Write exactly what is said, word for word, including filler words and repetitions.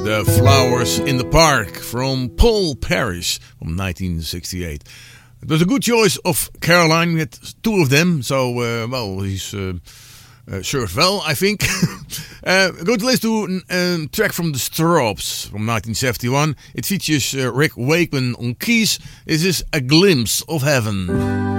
The Flowers in the Park from Paul Parrish from nineteen sixty-eight. It was a good choice of Caroline. We had two of them, so uh, well, he's uh, uh, served well, I think. uh, go to listen to a um, track from the Stropes from nineteen seventy-one. It features uh, Rick Wakeman on keys. This is A Glimpse of Heaven.